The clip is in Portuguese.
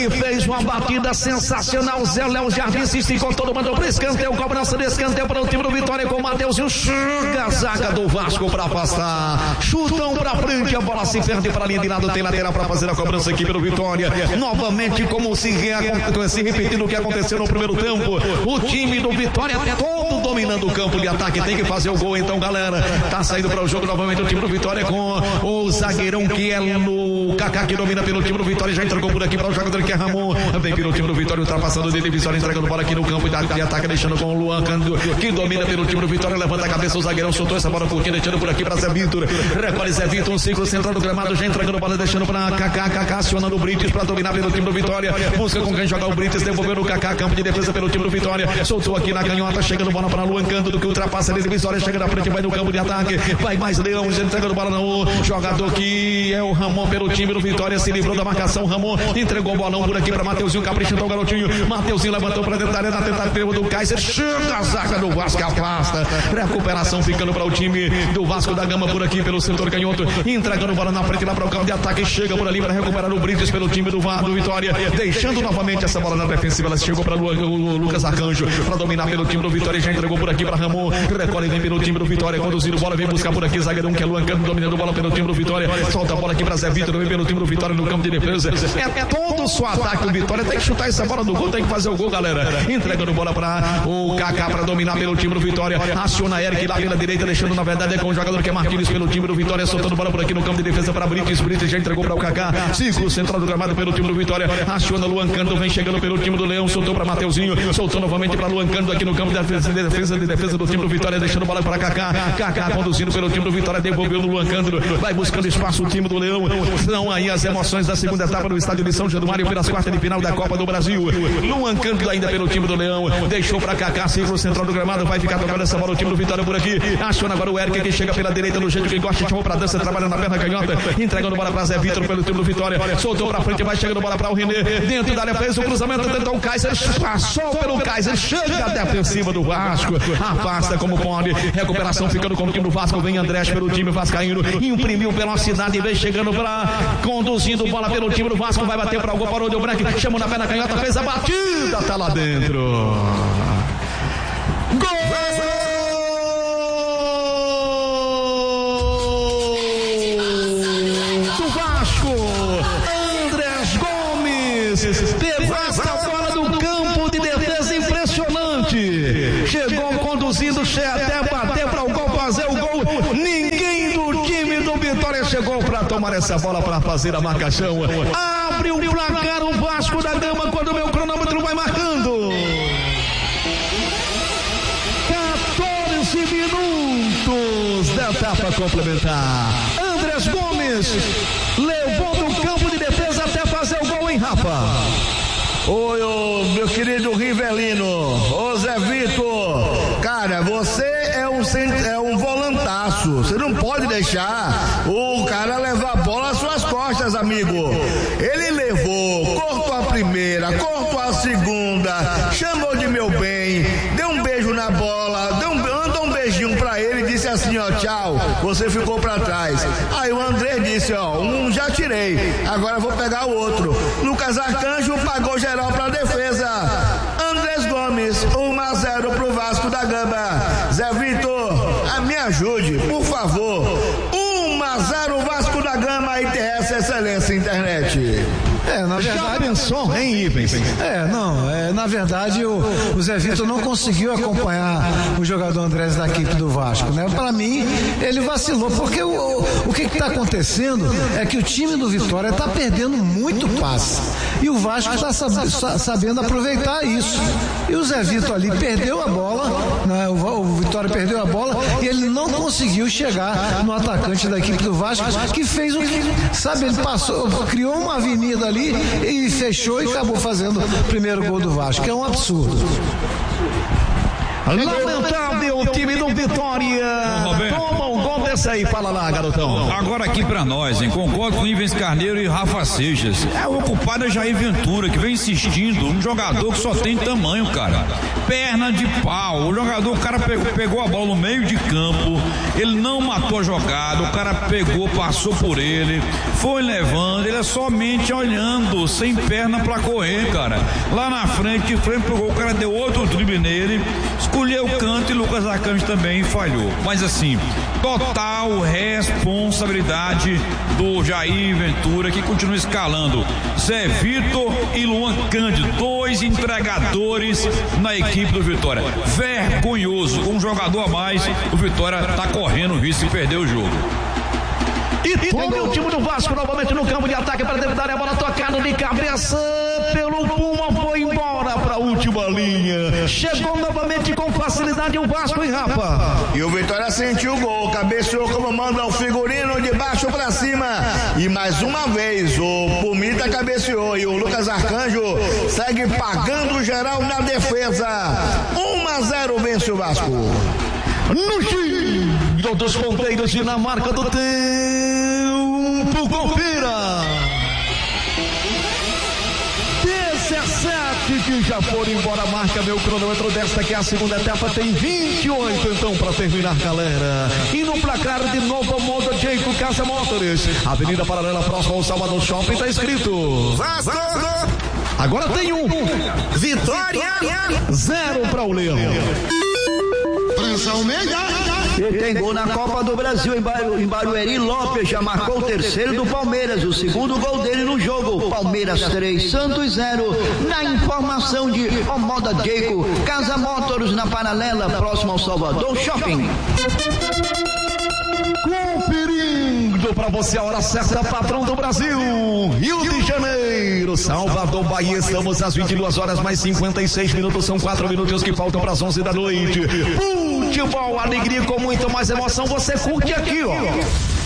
que fez uma batida sensacional. Zé Léo Jardim se esticou, todo mundo para escanteio, cobrança de escanteio para o time do Vitória com o Mateuzinho. Chega a zaga do Vasco para afastar. Chutão para frente, a bola se perde para a linha de lado, tem lateral para fazer a cobrança aqui pelo Vitória. Novamente, como se repetindo o que aconteceu no primeiro tempo, o time do Vitória todo dominando o campo de ataque, tem que fazer o gol então, galera. Tá saindo para o jogo novamente o time do Vitória com o zagueirão que é o Kaká, que domina pelo time do Vitória, já entregou por aqui para o jogador que é Ramon, vem pelo time do Vitória, ultrapassando o Vitória, entregando bola aqui no campo de ataque, deixando com o Luan Cândido, que domina pelo time do Vitória, levanta a cabeça, o zagueirão soltou essa bola curtinha, deixando por aqui para Zé Vitor, recolhe Zé Vitor, um ciclo central do gramado, já entregando bola, deixando para Kaká, acionando o Brites para dominar pelo time do Vitória, busca com quem jogar o Brites, devolvendo o Kaká, campo de defesa pelo time do Vitória, soltou aqui na canhota, chegando bola para Luan Cândido, que ultrapassa ele, Vitória chega na frente, vai no campo de ataque, vai mais Leão, entregando bola no jogador que é o Ramon pelo time do Vitória, se livrou da marcação, Ramon entregou o bolão por aqui para Mateuzinho, caprichando o garotinho, Mateuzinho levantou para dentro da área, na tentativa do Kaiser, chega a zaga do Vasco, afasta, recuperação ficando para o time do Vasco da Gama por aqui pelo setor canhoto, entregando bola na frente lá para o campo de ataque, chega por ali para recuperar o Brites pelo time do Vitória, deixando novamente essa bola na defensiva, ela chegou para o Lucas Arcanjo, para dominar pelo time do Vitória, já entregou por aqui para Ramon, recolhe vem pelo time do Vitória, conduzindo bola, vem buscar por aqui, zagueirão que é Luan Cândido, dominando bola pelo time do Vitória, solta a bola aqui para Zé Vitor, vem pelo time do Vitória no campo de defesa, é todo o seu ataque, o Vitória tem que chutar essa bola do gol, tem que fazer o gol, galera, entregando bola para o Kaká para dominar pelo time do Vitória, aciona Eric lá pela direita, deixando na verdade com o jogador que é Marquinhos pelo time do Vitória, soltando bola por aqui no campo de defesa para Brites já entregou para o Kaká, círculo central do gramado pelo time do Vitória, aciona Luan Cândido, vem chegando pelo time do Leão, soltou para Mateuzinho, soltou novamente para Luan Cândido aqui no campo de defesa do time do Vitória, deixando bola para Kaká conduzindo pelo time do Vitória, devolveu no Luan Cândido, vai buscando espaço o time do Leão, são aí as emoções da segunda etapa do estádio de São Januário pelas quartas de final da Copa do Brasil, Luan Cândido ainda pelo time do Leão, deixou para Kaká, círculo central do gramado, vai ficar tocando essa bola o time do Vitória por aqui, aciona agora o Eric que chega pela direita no jeito que gosta, chamou para dança, trabalha na perna canhota, entregando bola para Zé Vitor pelo time do Vitória, soltou para frente, vai chegando bola para o René, dentro da área, fez o cruzamento, tentou o Kaiser, passou pelo Kaiser, chega a defensiva do Vasco, afasta como pode, recuperação ficando com o time do Vasco, vem Andrés pelo time vascaíno, imprimiu velocidade, vem chegando para, conduzindo bola pelo time do Vasco, vai bater para o gol, parou, deu break, chamou na perna canhota, fez a batida, tá lá dentro. Gol! Pegou essa bola do campo de defesa impressionante, chegou conduzindo, até bater para o gol, fazer o gol, ninguém do time do Vitória chegou para tomar essa bola para fazer a marcação, abre o placar o Vasco da Gama quando o meu cronômetro vai marcando 14 minutos da etapa complementar. Andrés Gomes levou do campo de defesa até fazer o gol, hein, Rafa? Oi, meu querido Rivelino, ô Zé Vitor, cara, você é um volantaço, você não pode deixar o cara levar a bola às suas costas, amigo. Ele levou, cortou a primeira, cortou a segunda, chamou de meu bem, deu um beijo na bola, mandou um beijinho pra ele e disse assim, ó, tchau, você ficou pra trás. Aí o André disse, ó, um já tirei, agora vou pegar o outro. Lucas Arcanjo pagou geral pra defesa. Andrés Gomes, 1-0 pro Vasco da Gama. Zé Vitor, me ajude, por favor. 1-0 Vasco da Gama e essa excelência internet. Na verdade, já pensou, hein, Ivens? Na verdade o Zé Vitor não conseguiu acompanhar o jogador Andrés da equipe do Vasco, né? Para mim, ele vacilou, porque o que está acontecendo é que o time do Vitória está perdendo muito passe, e o Vasco está sabendo aproveitar isso, e o Zé Vitor ali perdeu a bola, né? O Vitória perdeu a bola, e ele não conseguiu chegar no atacante da equipe do Vasco, que fez o que, sabe, ele passou, criou uma avenida ali e fechou e acabou fazendo o primeiro gol do Vasco, que é um absurdo. Lamentável, o time do Vitória toma um gol desse aí, fala lá, garotão. Agora aqui pra nós, hein? Concordo com Ivens Carneiro e Rafa Seixas. O culpado é Jair Ventura, que vem insistindo, um jogador que só tem tamanho, cara. Perna de pau. O cara pegou a bola no meio de campo, ele não matou a jogada, o cara pegou, passou por ele, foi levando, ele é somente olhando, sem perna pra correr, cara. Lá na frente pro gol, o cara deu outro drible nele, escolheu o canto e Lucas Arcanjo também falhou. Mas assim, total responsabilidade do Jair Ventura, que continua escalando Zé Vitor e Luan Cândido, 2 entregadores na equipe do Vitória. Vergonhoso, com um jogador a mais, o Vitória tá correndo o risco de perder o jogo. E tome o time do Vasco novamente no campo de ataque para dentro da área, bola tocada de cabeça pelo Puma, foi embora para a última linha. Chegou novamente com facilidade o Vasco, hein, Rafa? E o Vitória sentiu o gol, cabeceou como manda o figurino de baixo para cima. E mais uma vez o Pumita cabeceou e o Lucas Arcanjo segue pagando geral na defesa. 1-0 vence o Vasco. No giro dos ponteiros e na marca do tempo, confira. 17 que já foram embora, marca meu cronômetro desta que é a segunda etapa, tem 28 então para terminar, galera. E no placar de Novo Modo Jeico Casa Motors, Avenida Paralela próxima ao Salvador Shopping, tá escrito Vasco. Agora tem Vitória 0 para o Leão. Ele tem gol na Copa do Brasil em Barueri. Lopes já marcou o terceiro do Palmeiras, o segundo gol dele no jogo. Palmeiras 3, Santos 0. Na informação de Omoda Jeico, Casa Motors na Paralela, próximo ao Salvador Shopping. Conferindo para você a hora certa, patrão do Brasil, Rio de Janeiro, Salvador, Bahia. Estamos às 22 horas mais 56 minutos, são 4 minutos que faltam para as 11 da noite. Futebol, alegria com muito mais emoção, você curte aqui, ó.